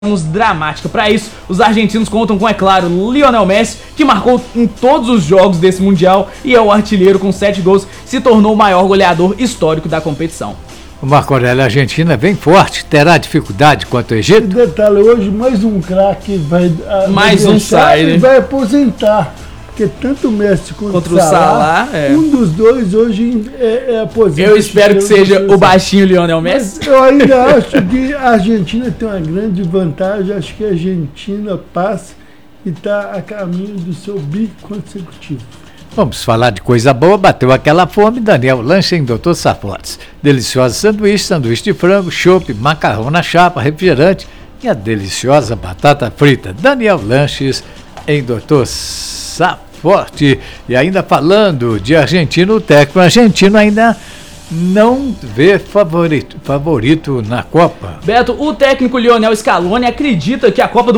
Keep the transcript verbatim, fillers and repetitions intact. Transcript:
dramática. Para isso, os argentinos contam com, é claro, Lionel Messi, que marcou em todos os jogos desse Mundial e é o artilheiro com sete gols, se tornou o maior goleador histórico da competição. O Marco Aurélio, a Argentina vem forte, terá dificuldade quanto ao Egito? Detalhe, hoje mais um craque vai, mais vai um sai, né? vai aposentar. Porque tanto o Messi quanto contra o Salah, Salah é. um dos dois hoje é, é aposentado. Eu espero que seja o baixinho Lionel Messi. Mas eu ainda acho que a Argentina tem uma grande vantagem. Acho que a Argentina passa e está a caminho do seu biconsecutivo. Vamos falar de coisa boa. Bateu aquela fome, Daniel Lanche em doutor Safortes. Deliciosa sanduíche, sanduíche de frango, chopp, macarrão na chapa, refrigerante e a deliciosa batata frita. Daniel Lanches em doutor Saforte. E ainda falando de Argentina, o técnico argentino ainda não vê favorito, favorito na Copa. Beto, o técnico Lionel Scaloni acredita que a Copa do